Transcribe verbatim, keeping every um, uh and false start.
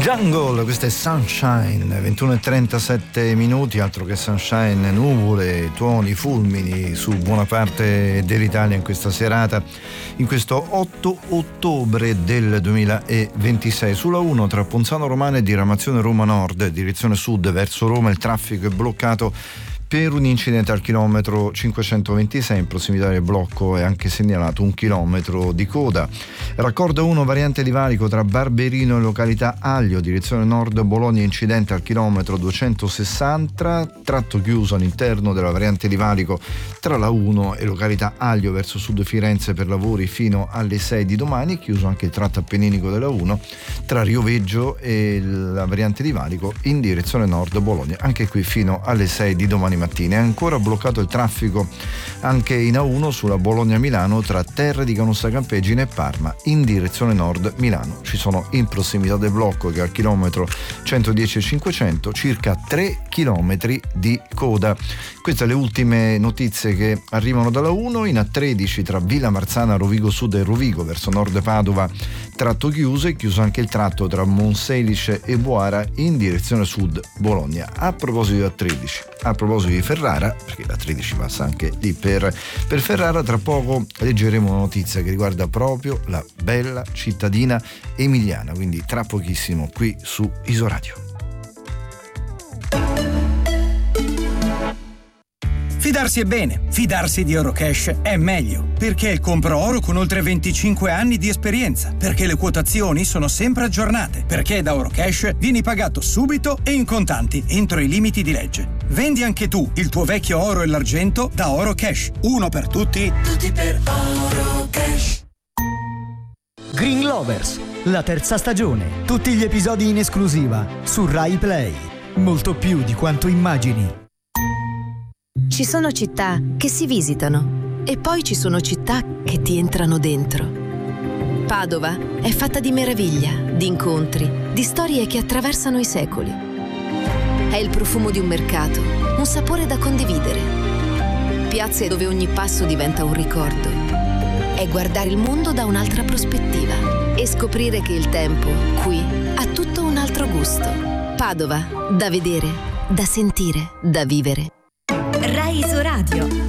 Jungle, questo è Sunshine, ventuno e trentasette minuti, altro che Sunshine, nuvole, tuoni, fulmini su buona parte dell'Italia in questa serata, in questo otto ottobre del duemilaventisei. Sulla uno tra Ponzano Romano e diramazione Roma Nord, direzione sud verso Roma, il traffico è bloccato per un incidente al chilometro cinquecentoventisei. In prossimità del blocco è anche segnalato un chilometro di coda. Raccordo uno variante di valico tra Barberino e località Aglio, direzione nord Bologna, incidente al chilometro duecentosessanta, tratto chiuso all'interno della variante di valico tra la uno e località Aglio verso sud Firenze per lavori fino alle sei di domani. Chiuso anche il tratto appenninico della uno tra Rioveggio e la variante di valico in direzione nord Bologna, anche qui fino alle sei di domani mattina. È ancora bloccato il traffico anche in A uno sulla Bologna-Milano tra Terre di Canossa Campeggine e Parma in direzione nord Milano. Ci sono in prossimità del blocco, che al chilometro centodieci e cinquecento, circa tre chilometri di coda. Queste le ultime notizie che arrivano dalla uno. In A tredici tra Villa Marzana, Rovigo Sud e Rovigo verso nord Padova, tratto chiuso, e chiuso anche il tratto tra Monselice e Boara in direzione sud Bologna. A proposito di A tredici, a proposito di Ferrara, perché la tredici passa anche lì per, per Ferrara, tra poco leggeremo una notizia che riguarda proprio la bella cittadina emiliana, quindi tra pochissimo qui su Isoradio. Fidarsi è bene, fidarsi di Eurocash è meglio, perché è il compro oro con oltre venticinque anni di esperienza, perché le quotazioni sono sempre aggiornate, perché da Eurocash vieni pagato subito e in contanti entro i limiti di legge. Vendi anche tu il tuo vecchio oro e l'argento da Eurocash. Uno per tutti, tutti per Eurocash. Green Lovers, la terza stagione, tutti gli episodi in esclusiva su Rai Play. Molto più di quanto immagini. Ci sono città che si visitano e poi ci sono città che ti entrano dentro. Padova è fatta di meraviglia, di incontri, di storie che attraversano i secoli. È il profumo di un mercato, un sapore da condividere. Piazze dove ogni passo diventa un ricordo. È guardare il mondo da un'altra prospettiva e scoprire che il tempo qui ha tutto un altro gusto. Padova, da vedere, da sentire, da vivere. Rai Isoradio.